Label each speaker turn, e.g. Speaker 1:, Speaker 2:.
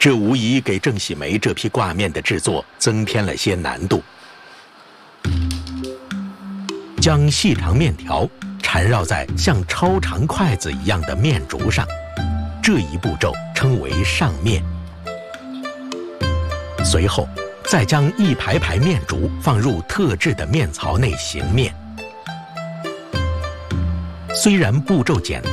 Speaker 1: 这无疑给郑喜梅这批挂面的制作增添了些难度。将细长面条缠绕在像超长筷子一样的面竹上，这一步骤称为上面。随后，再将一排排面竹放入特制的面槽内醒面。虽然步骤简单，